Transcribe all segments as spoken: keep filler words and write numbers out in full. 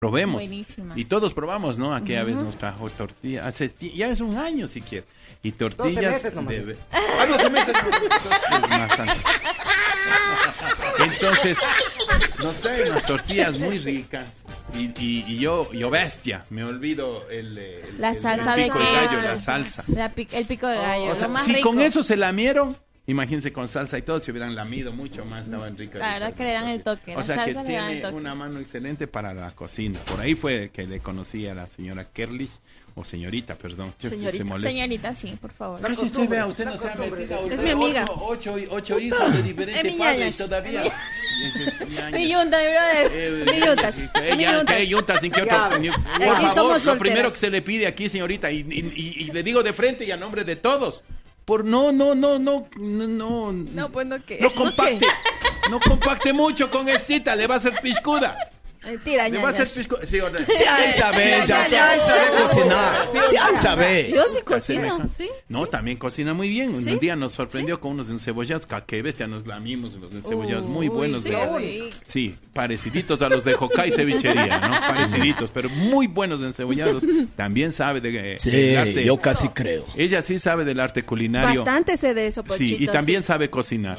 Probemos. Buenísima. Y todos probamos, ¿no? Aquella Uh-huh. vez nos trajo tortilla. Hace ti- ya es un año si quiere. Y tortillas. doce meses nomás. de- Ah, doce meses. Entonces, más antes. Entonces, nos traen unas tortillas muy ricas. Y, y, y yo, yo bestia, me olvido el, el, La el- salsa el de pico de gallo, queso. la salsa. La pic- el pico de gallo, O sea, lo más si rico. con eso se lamieron, imagínense con salsa y todo, se hubieran lamido mucho más, estaban ricas. La verdad ricas, que le dan ricas. el toque, O la sea que salsa le dan el tiene toque. una mano excelente para la cocina. Por ahí fue que le conocí a la señora Kerlich, o señorita, perdón. Yo que Señorita. se molesta. Señorita, sí, por favor. La Cállese, costumbre, vea, usted la no se ha costumbre. metido. Es mi amiga. Ocho, ocho, ocho hijos de diferente Es mi padre y ñaña. todavía. Mi yunta, mi brother. Eh, Mi yuntas, eh, mi ya, yuntas. ¿qué yuntas? Ni qué Ya, otro- ni- aquí por favor, somos lo primero solteras. que se le pide aquí, señorita, y, y- y- y le digo de frente y a nombre de todos, por no, no, no, no, no, no, No, pues no que. no compacte, no compacte mucho con estita, le va a hacer piscuda. Mentira, Le va a ñaña. hacer piscuda. Sí, orden. Sí, ahí sabes, ya, sí, ahí sabe cocinar. Sí, ahí sabe. Yo sí Hacer cocino, mejor. sí. No, también cocina muy bien. Un ¿Sí? día nos sorprendió con unos encebollados. ca- Que bestia, nos lamimos los encebollados muy Uy, buenos. sí, de la- rico. Sí, pareciditos a los de Hokkaido Cevichería, ¿no? Pareciditos, pero muy buenos encebollados. También sabe de, Sí, del arte. yo casi creo. Ella sí sabe del arte culinario. Bastante sé de eso, Pochito. Sí, y también sabe cocinar.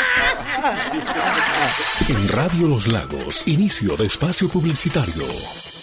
En Radio Los Lagos, inicio de espacio publicitario.